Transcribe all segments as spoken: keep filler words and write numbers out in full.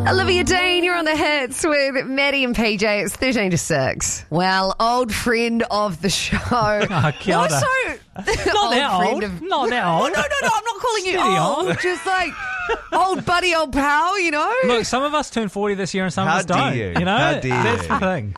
Olivia Dean, you're on the hits with Maddie and P J. It's thirteen to six. Well, old friend of the show. Oh, kia ora. Also, Not that friend old. Of, Not that Oh, old. no, no, no, I'm not calling you Steady old. on. Just like old buddy, old pal, you know? Look, some of us turn forty this year and some How of us don't. dare you? You know, How dare that's you? the thing.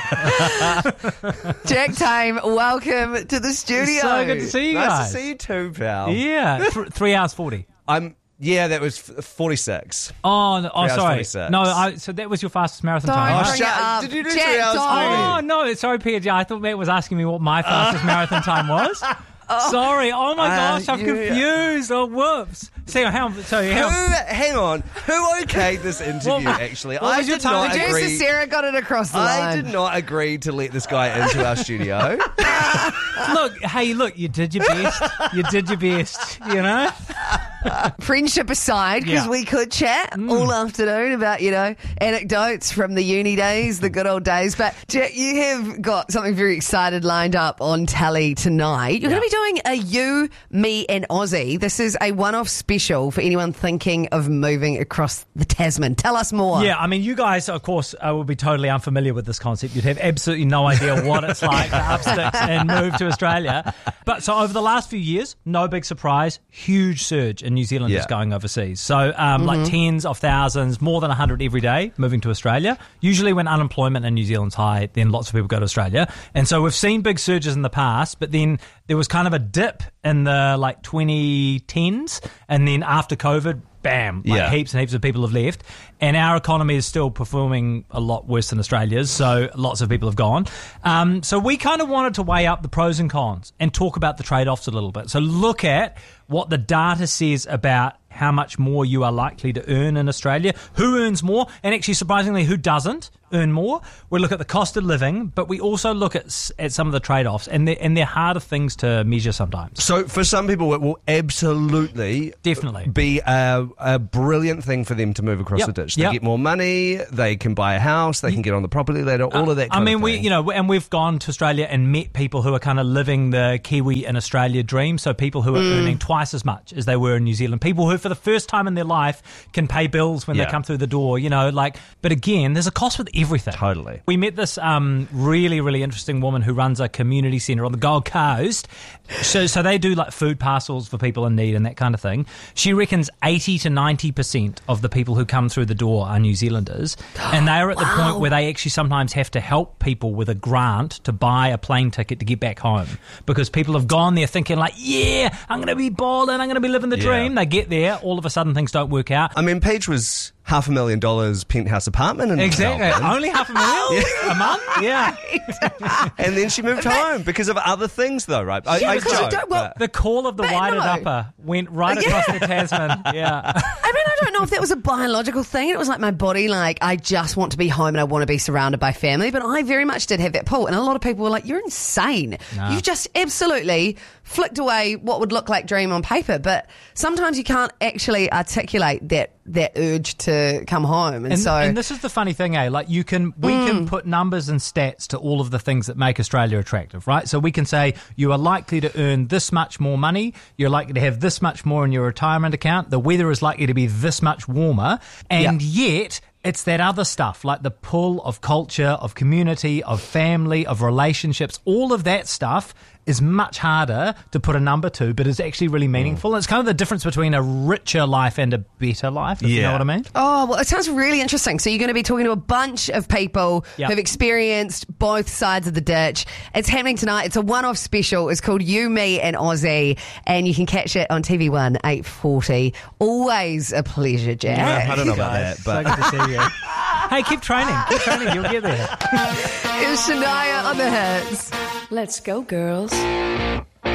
Yeah. Jack Tame, welcome to the studio. So good to see you Nice guys. to see you too, pal. Yeah, Th- three hours forty. I'm. Yeah, that was f- forty-six. Oh, no, oh, Three hours sorry. forty-six. No, I, so that was your fastest marathon Don't time. Oh, right? bring shut- it up. did you do Jack, three hours don't. Oh, no, sorry, P J. I thought Matt was asking me what my fastest marathon time was. Sorry. Oh, my Uh, gosh, I'm you- confused. Oh, whoops. See, how, so, Who, how, hang on. Who okayed this interview, What- actually? what I was your did not time? Producer agree. Sarah got it across the I line. did not agree to let this guy into our studio. look, hey, look, you did your best. You did your best, you know? Friendship aside, because Yeah. we could chat all afternoon about, you know, anecdotes from the uni days, the good old days. But Jack, you have got something very excited lined up on telly tonight. You're Yeah. going to be doing a You, Me and Aussie. This is a one-off special for anyone thinking of moving across the Tasman. Tell us more. Yeah, I mean, you guys, of course, uh, will be totally unfamiliar with this concept. You'd have absolutely no idea what it's like to up sticks and move to Australia. But so over the last few years, no big surprise, huge surge in New Zealanders Yeah. going overseas. So um, like tens of thousands, more than one hundred every day moving to Australia. Usually when unemployment in New Zealand's high, then lots of people go to Australia. And so we've seen big surges in the past, but then there was kind of a dip in the like twenty tens. And then after COVID, bam, like Yeah. heaps and heaps of people have left. And our economy is still performing a lot worse than Australia's, so lots of people have gone. Um, so we kind of wanted to weigh up the pros and cons and talk about the trade-offs a little bit. So look at what the data says about how much more you are likely to earn in Australia, who earns more, and actually surprisingly who doesn't earn more. We look at the cost of living, but we also look at s- at some of the trade-offs, and they're, and they're harder things to measure sometimes. So for some people, it will absolutely Definitely. be a, a brilliant thing for them to move across Yep. the ditch. They Yep. get more money, they can buy a house, they can get on the property ladder, all of that I kind mean, of we, thing. you know, and we've gone to Australia and met people who are kind of living the Kiwi in Australia dream. So people who are Mm. earning twice as much as they were in New Zealand. People who, for the first time in their life, can pay bills when Yeah. they come through the door. You know, like. But again, there's a cost with everything. Totally. We met this um, really, really interesting woman who runs a community centre on the Gold Coast. So, so they do like food parcels for people in need and that kind of thing. She reckons eighty to ninety percent of the people who come through the door are New Zealanders, and they are at the point where they actually sometimes have to help people with a grant to buy a plane ticket to get back home, because people have gone there thinking like, yeah, I'm going to be balling, I'm going to be living the Yeah. dream. They get there, all of a sudden things don't work out. I mean, Paige was half a million dollars penthouse apartment in Exactly. Melbourne. Only half a million a month? Yeah. And then she moved home because of other things, though, right? I, Yeah, I because you joke, don't- well, but- The call of the But whited no. upper went right across the Tasman. Yeah. I mean, I don't know if that was a biological thing. It was like my body, like, I just want to be home and I want to be surrounded by family. But I very much did have that pull. And a lot of people were like, you're insane. Nah. You just absolutely flicked away what would look like dream on paper. But sometimes you can't actually articulate that that urge to come home. And, And, so... and this is the funny thing, eh? Like you can, we can put numbers and stats to all of the things that make Australia attractive, right? So we can say you are likely to earn this much more money, you're likely to have this much more in your retirement account, the weather is likely to be this much warmer, and yet it's that other stuff, like the pull of culture, of community, of family, of relationships, all of that stuff is much harder to put a number to, but is actually really meaningful. It's kind of the difference between a richer life and a better life, if you know Yeah. what I mean. Oh, well, it sounds really interesting. So you're going to be talking to a bunch of people Yep. who've experienced both sides of the ditch. It's happening tonight. It's a one-off special. It's called You, Me and Aussie, and you can catch it on T V one, eight forty. Always a pleasure, Jack. Yeah, I don't know about that, So but good to see you. Hey, keep training. Keep training. You'll get there. It's Shania on the hits. Let's go, girls.